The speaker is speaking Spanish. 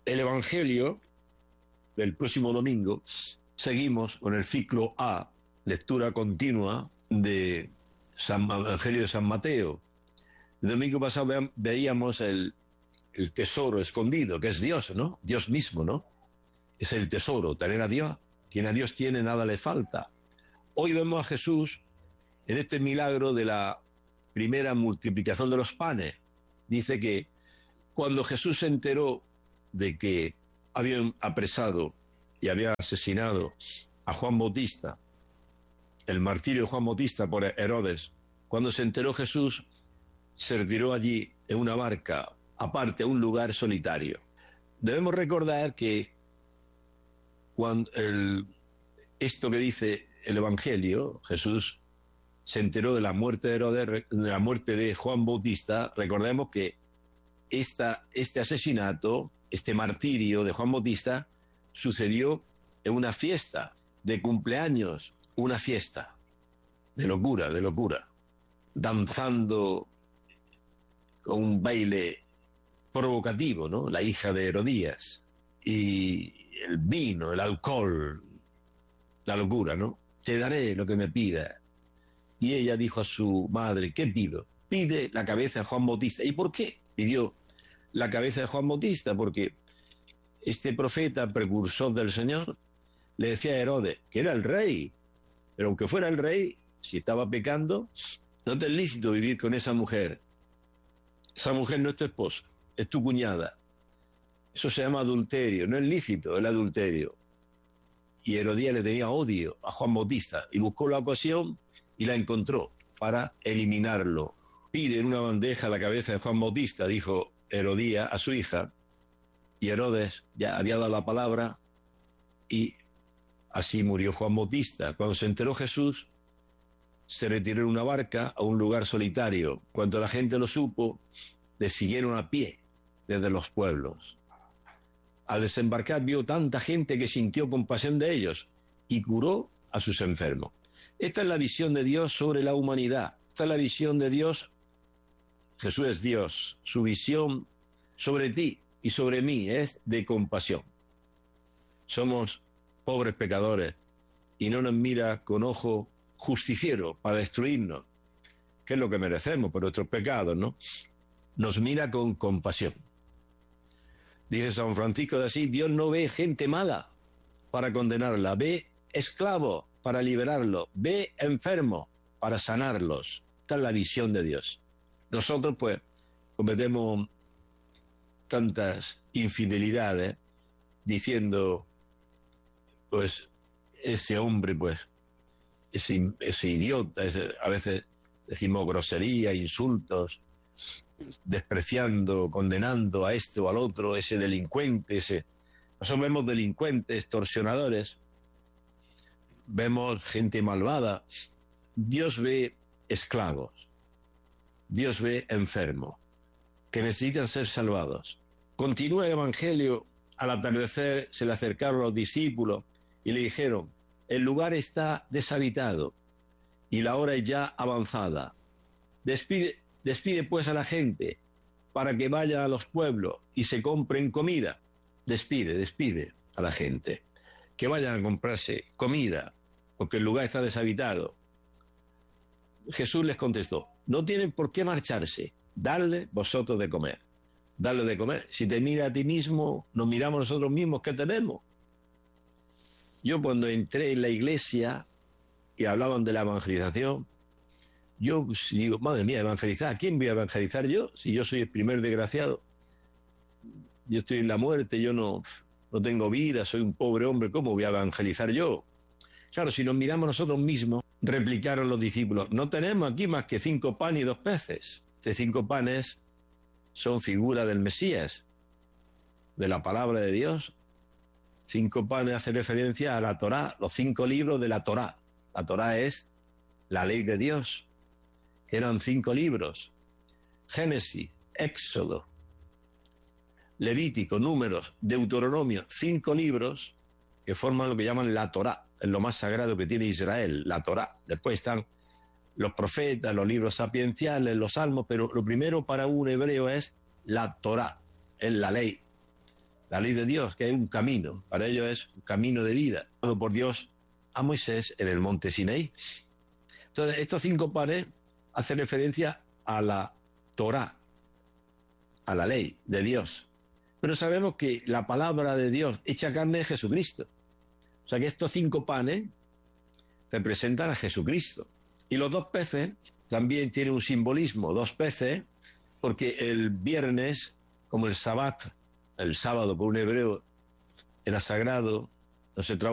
el Evangelio del próximo domingo seguimos con el ciclo A, lectura continua de Evangelio de San Mateo. El domingo pasado veíamos el tesoro escondido, que es Dios, ¿no? Dios mismo, ¿no? Es el tesoro, tener a Dios. Quien a Dios tiene, nada le falta. Hoy vemos a Jesús en este milagro de la primera multiplicación de los panes. Dice que cuando Jesús se enteró de que habían apresado y habían asesinado a Juan Bautista, el martirio de Juan Bautista por Herodes, cuando se enteró Jesús, se retiró allí en una barca, aparte, a un lugar solitario. Debemos recordar que cuando esto que dice el Evangelio, Jesús se enteró de la muerte de Herodes, de la muerte de Juan Bautista. Recordemos que este asesinato, este martirio de Juan Bautista, sucedió en una fiesta de cumpleaños, una fiesta de locura, danzando con un baile provocativo, ¿no? La hija de Herodías, y el vino, el alcohol, la locura, ¿no? Te daré lo que me pida. Y ella dijo a su madre, ¿qué pido? Pide la cabeza de Juan Bautista. ¿Y por qué pidió la cabeza de Juan Bautista? Porque este profeta, precursor del Señor, le decía a Herodes que era el rey, pero aunque fuera el rey, si estaba pecando, no te es lícito vivir con esa mujer. Esa mujer no es tu esposa, es tu cuñada. Eso se llama adulterio, no es lícito el adulterio. Y Herodías le tenía odio a Juan Bautista y buscó la ocasión y la encontró para eliminarlo. Pide en una bandeja la cabeza de Juan Bautista, dijo Herodías a su hija, y Herodes ya había dado la palabra y así murió Juan Bautista. Cuando se enteró Jesús, se retiró en una barca a un lugar solitario. Cuando la gente lo supo, le siguieron a pie desde los pueblos. Al desembarcar vio tanta gente que sintió compasión de ellos y curó a sus enfermos. Esta es la visión de Dios sobre la humanidad. Esta es la visión de Dios. Jesús es Dios. Su visión sobre ti y sobre mí es de compasión. Somos pobres pecadores y no nos mira con ojo justiciero para destruirnos, que es lo que merecemos por nuestros pecados, ¿no? Nos mira con compasión. Dice San Francisco de Asís, Dios no ve gente mala para condenarla, ve esclavos para liberarlos, ve enfermos para sanarlos. Esta es la visión de Dios. Nosotros, pues, cometemos tantas infidelidades diciendo, pues, ese hombre, pues, ese idiota, a veces decimos grosería, insultos, despreciando, condenando a este o al otro, ese delincuente, nosotros vemos delincuentes, extorsionadores, vemos gente malvada. Dios ve esclavos, Dios ve enfermos, que necesitan ser salvados. Continúa el Evangelio, al atardecer se le acercaron los discípulos y le dijeron, el lugar está deshabitado y la hora es ya avanzada. Despide pues a la gente para que vaya a los pueblos y se compren comida. Despide a la gente. Que vayan a comprarse comida, porque el lugar está deshabitado. Jesús les contestó, no tienen por qué marcharse, dadle vosotros de comer. Dadle de comer. Si te mira a ti mismo, nos miramos nosotros mismos, ¿qué tenemos? Yo cuando entré en la iglesia y hablaban de la evangelización, yo digo, madre mía, evangelizar, ¿a quién voy a evangelizar yo? Si yo soy el primer desgraciado. Yo estoy en la muerte, yo no tengo vida, soy un pobre hombre, ¿cómo voy a evangelizar yo? Claro, si nos miramos nosotros mismos, replicaron los discípulos, no tenemos aquí más que 5 panes y 2 peces. Estos 5 panes son figura del Mesías, de la palabra de Dios. 5 panes hace referencia a la Torá, los 5 libros de la Torá. La Torá es la ley de Dios, que eran 5 libros. Génesis, Éxodo, Levítico, Números, Deuteronomio, 5 libros que forman lo que llaman la Torá, es lo más sagrado que tiene Israel, la Torá. Después están los profetas, los libros sapienciales, los salmos, pero lo primero para un hebreo es la Torá, es la ley. la ley de Dios, que es un camino, para ellos es un camino de vida, dado por Dios a Moisés en el monte Sinaí. Entonces, estos 5 panes hacen referencia a la Torá, a la ley de Dios. Pero sabemos que la palabra de Dios hecha carne es Jesucristo. O sea que estos 5 panes representan a Jesucristo. Y los 2 peces también tienen un simbolismo, 2 peces, porque el viernes, como el sábado por un hebreo era sagrado, no se trabaja.